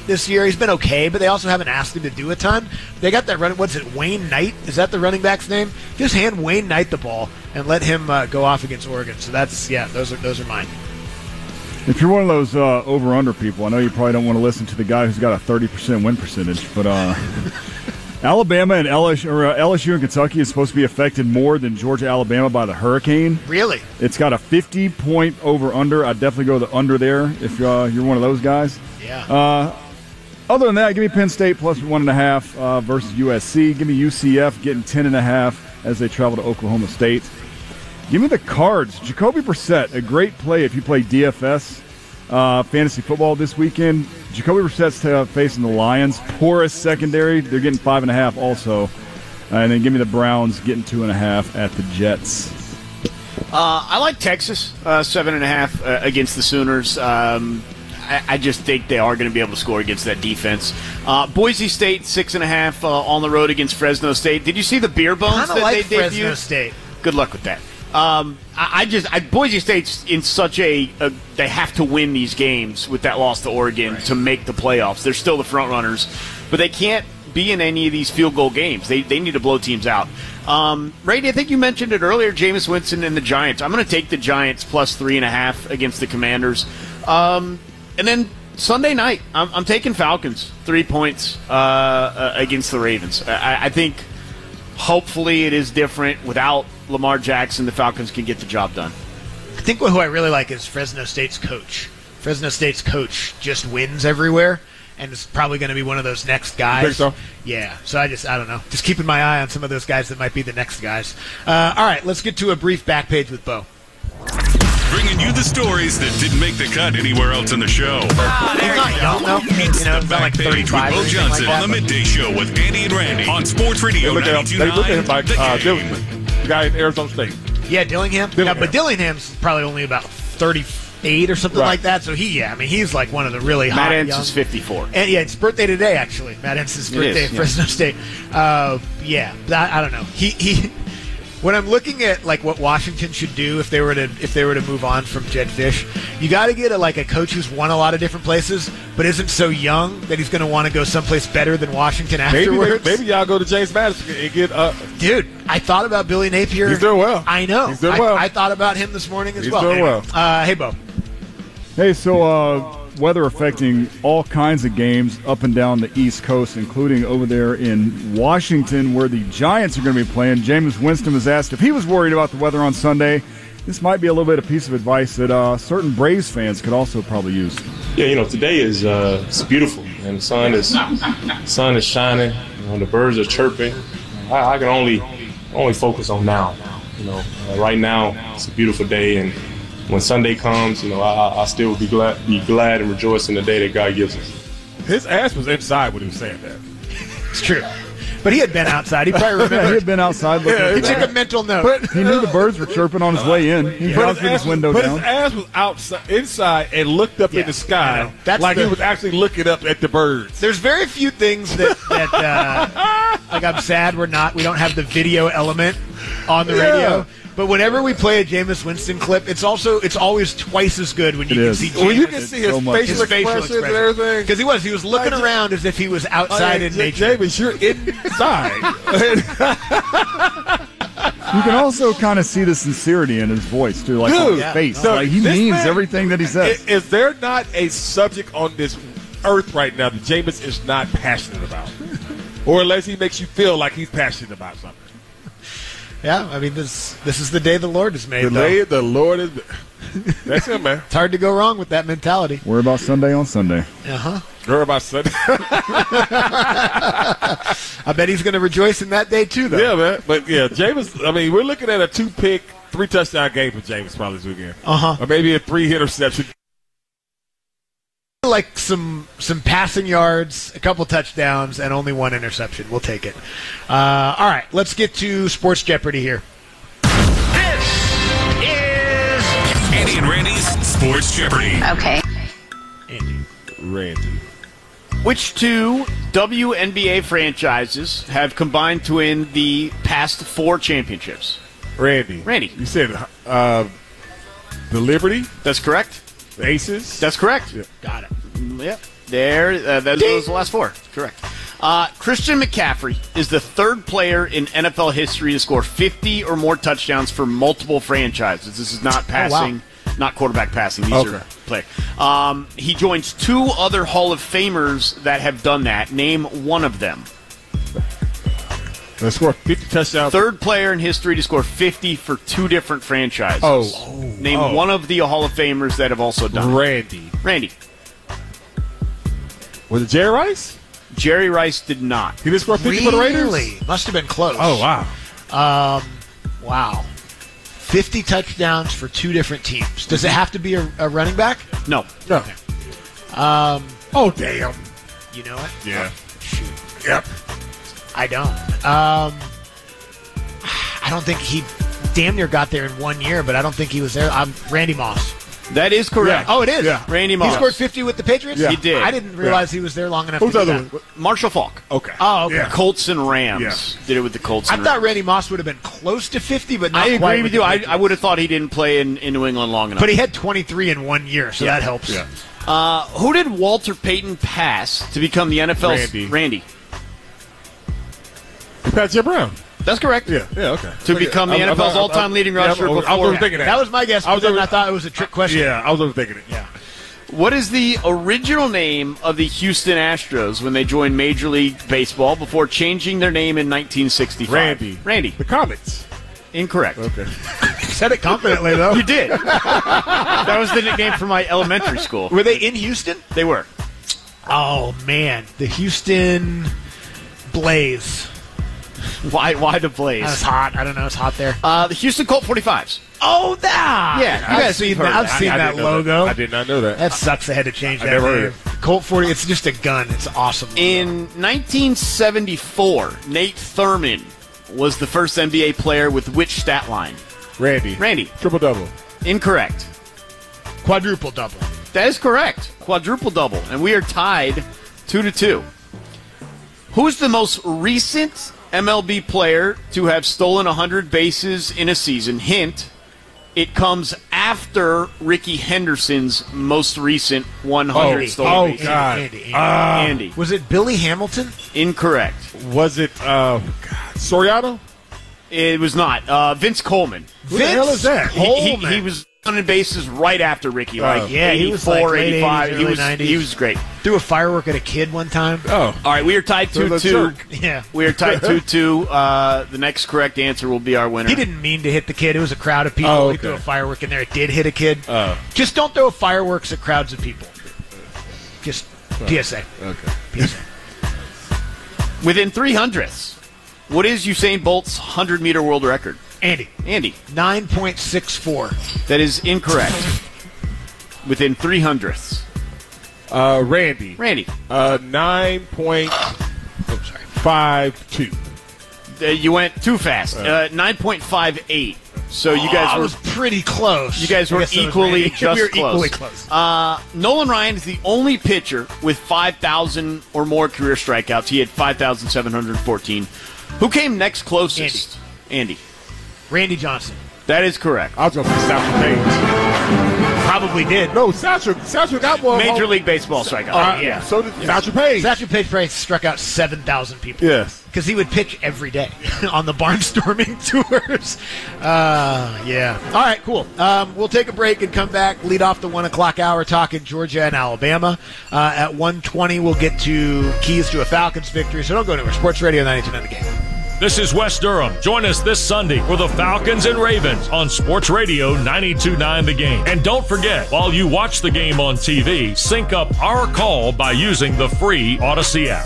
this year. He's been okay, but they also haven't asked him to do a ton. They got that running. What's it? Wayne Knight? Is that the running back's name? Just hand Wayne Knight the ball and let him go off against Oregon. So those are mine. If you're one of those over-under people, I know you probably don't want to listen to the guy who's got a 30% win percentage, but Alabama and LSU and Kentucky is supposed to be affected more than Georgia-Alabama by the hurricane. Really? It's got a 50-point over-under. I'd definitely go the under there if you're one of those guys. Yeah. Other than that, give me Penn State plus 1.5 versus USC. Give me UCF getting 10.5 as they travel to Oklahoma State. Give me the Cards. Jacoby Brissett, a great play if you play DFS fantasy football this weekend. Jacoby Brissett's facing the Lions. Porous secondary. They're getting 5.5 also. And then give me the Browns getting 2.5 at the Jets. I like Texas, 7.5 against the Sooners. I just think they are going to be able to score against that defense. Boise State, 6.5 on the road against Fresno State. Did you see the beer bones that like they debuted? Fresno State. Good luck with that. Boise State's in such they have to win these games with that loss to Oregon to make the playoffs. They're still the front runners, but they can't be in any of these field goal games. They need to blow teams out. Brady, I think you mentioned it earlier, Jameis Winston and the Giants. I'm going to take the Giants plus 3.5 against the Commanders. And then Sunday night, I'm taking Falcons, 3 points against the Ravens. I think hopefully it is different without Lamar Jackson. The Falcons can get the job done. I think who I really like is Fresno State's coach. Fresno State's coach just wins everywhere and is probably going to be one of those next guys. You think so? Yeah. So I don't know. Just keeping my eye on some of those guys that might be the next guys. All right, let's get to a brief back page with Bo. Bringing you the stories that didn't make the cut anywhere else in the show. He's not young, though. It's the not back like page with 35 Bo or anything Johnson like on the that. Midday Show with Andy and Randy on Sports Radio They look at him like 92.9. Dillingham, the guy in Arizona State. Yeah, Dillingham. Yeah, but Dillingham's probably only about 38 or something like that. So he's like one of the really hot Matt Entz young. is 54. And yeah, it's birthday today, actually. Matt Entz's birthday at Fresno State. I don't know. He when I'm looking at like what Washington should do if they were to move on from Jedd Fisch, you got to get a coach who's won a lot of different places, but isn't so young that he's going to want to go someplace better than Washington afterwards. Maybe y'all go to James Madison and get Dude, I thought about Billy Napier. He's doing well. I know. He's doing well. I thought about him this morning as He's well. doing well. Hey, Bo. Hey, so weather affecting all kinds of games up and down the East Coast, including over there in Washington where the Giants are going to be playing. Jameis Winston was asked if he was worried about the weather on Sunday. This might be a little bit of piece of advice that certain Braves fans could also probably use. Yeah, today is it's beautiful, and the sun is shining. The birds are chirping. I can only focus on now. Right now it's a beautiful day, and when Sunday comes, I still be glad and rejoice in the day that God gives us. His ass was inside when he was saying that. It's true. But he had been outside. He probably remembered. Yeah, he had been outside looking He took a mental note. But he knew the birds were chirping on his way in. He browsed with his window but down. his ass was inside and looked up in the sky like he was actually looking up at the birds. There's very few things that like I'm sad we don't have the video element on the radio. But whenever we play a Jameis Winston clip, it's always twice as good when you can see Jameis. When you can see his facial expressions and everything. Because he was looking around as if he was outside in nature. Jameis, you're inside. You can also kind of see the sincerity in his voice, too, like on his face. Like he means everything that he says. Is there not a subject on this earth right now that Jameis is not passionate about? Or unless he makes you feel like he's passionate about something. Yeah, I mean, this is the day the Lord has made. The day the Lord is. That's him, man. It's hard to go wrong with that mentality. Worry about Sunday on Sunday. Worry about Sunday. I bet he's going to rejoice in that day, too, though. Yeah, man. But, yeah, Jameis, we're looking at a 2-pick, 3-touchdown game for Jameis probably this weekend. Or maybe a 3-interception. Like some passing yards, a couple touchdowns, and only one interception. We'll take it. All right, let's get to Sports Jeopardy here. This is Andy and Randy's Sports Jeopardy. Okay. Randy. Which two WNBA franchises have combined to win the past 4 championships? Randy. You said the Liberty? That's correct. The Aces? That's correct. Yeah. Got it. Yep. That was the last four. Correct. Christian McCaffrey is the third player in NFL history to score 50 or more touchdowns for multiple franchises. This is not passing, not quarterback passing. These are player. He joins two other Hall of Famers that have done that. Name one of them. They scored 50 touchdowns. Third player in history to score 50 for two different franchises. Name one of the Hall of Famers that have also done it. Randy. Was it Jerry Rice? Jerry Rice did not. He didn't score 50 for the Raiders? Really? Must have been close. Oh, wow. Wow. 50 touchdowns for two different teams. Does it have to be a running back? No. No. Oh, damn. You know it? Yeah. Shoot. Yep. I don't. I don't think he damn near got there in 1 year, but I don't think he was there. Randy Moss. That is correct. Yeah. Oh, it is? Yeah. Randy Moss. He scored 50 with the Patriots? Yeah. He did. I didn't realize he was there long enough Who's to the do other that. one? Marshall Faulk. Okay. Oh, okay. Yeah. Colts and Rams. Did it with the Colts and I thought Rams. Randy Moss would have been close to 50, but not I quite agree with you. the I Patriots. would have thought he didn't play in New England long enough. But he had 23 in 1 year, so that helps. Yeah. Who did Walter Payton pass to become the NFL's Randy. He passed Jim Brown. That's correct. Yeah, okay. To become the NFL's all-time leading rusher I was before. overthinking that. That was my guess, but then I thought it was a trick question. Yeah, I was overthinking it. Yeah. What is the original name of the Houston Astros when they joined Major League Baseball before changing their name in 1965? Randy. The Comets. Incorrect. Okay. Said it confidently, though. You did. That was the nickname for my elementary school. Were they in Houston? They were. Oh, man. The Houston Blaze. Why the Blaze? That was hot. I don't know. It's hot there. The Houston Colt 45s. Oh, that! Yeah, you guys have heard I've that. seen that logo. I did not know that. That sucks. They had to change that never heard name. Colt 40. It's just a gun. It's awesome. Logo. In 1974, Nate Thurman was the first NBA player with which stat line? Randy. Triple-double. Incorrect. Quadruple double. That is correct. Quadruple double. And we are tied 2-2. Who's the most recent MLB player to have stolen 100 bases in a season? Hint, it comes after Ricky Henderson's most recent 100 stolen bases. God. Andy. Was it Billy Hamilton? Incorrect. Was it Soriano? It was not. Vince Coleman. Who the hell is that? He was 100 bases right after Ricky. Yeah, he was 84, like late 85. 80s, He early 90s. He was great. Threw a firework at a kid one time. Oh. All right, we are tied 2-2. Yeah. We are tied 2-2. The next correct answer will be our winner. He didn't mean to hit the kid. It was a crowd of people. Oh, He okay. threw a firework in there. It did hit a kid. Oh. Just don't throw fireworks at crowds of people. Just PSA. Okay. PSA. Within 300ths, what is Usain Bolt's 100-meter world record? Andy. 9.64. That is incorrect. Within 300ths. Randy. 9.52. You went too fast. 9.58. So you guys I were was pretty close. You guys I were guess it was equally Randy. just We were close. equally close. Nolan Ryan is the only pitcher with 5,000 or more career strikeouts. He had 5,714. Who came next closest? Andy. Randy Johnson. That is correct. I was going to say Satchel Paige. Probably did. No, Satchel got one. Major League Baseball strikeout. Yeah. So did Satchel Paige. Satchel Paige probably struck out 7,000 people. Yes. Because he would pitch every day on the barnstorming tours. Yeah. All right, cool. We'll take a break and come back, lead off the 1 o'clock hour talking Georgia and Alabama. At 1:20, we'll get to keys to a Falcons victory. So don't go anywhere. Sports Radio 92.9 The Game. This is Wes Durham. Join us this Sunday for the Falcons and Ravens on Sports Radio 92.9 The Game. And don't forget, while you watch the game on TV, sync up our call by using the free Odyssey app.